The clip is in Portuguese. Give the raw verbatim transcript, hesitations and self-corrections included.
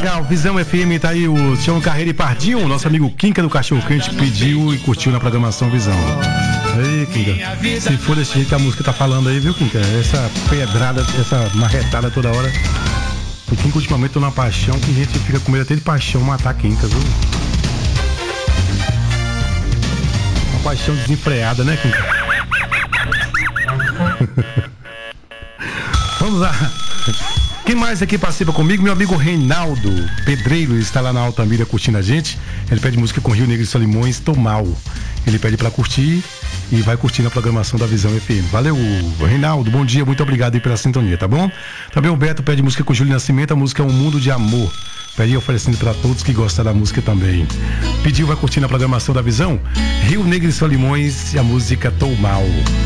legal. Visão F M, tá aí o Tião Carreira e Pardinho, nosso amigo Quinca do Cachorro Quente pediu e curtiu na programação Visão. Aí, Quinca, se for desse jeito que a música tá falando aí, viu, Quinca? Essa pedrada, essa marretada toda hora. O Quinca ultimamente tô numa paixão que a gente fica com medo até de paixão matar Quinca, viu? Uma paixão desenfreada, né, Quinca? Vamos lá. Quem mais aqui participa comigo? Meu amigo Reinaldo Pedreiro está lá na Altamira curtindo a gente. Ele pede música com Rio Negro e Solimões, Tô Mal. Ele pede pra curtir e vai curtir na programação da Visão F M. Valeu, Reinaldo. Bom dia, muito obrigado aí pela sintonia, tá bom? Também o Beto pede música com Júlio Nascimento. A música é Um Mundo de Amor. Pede oferecendo pra todos que gostam da música também. Pediu, vai curtir na programação da Visão Rio Negro e Solimões e a música Tô Mal.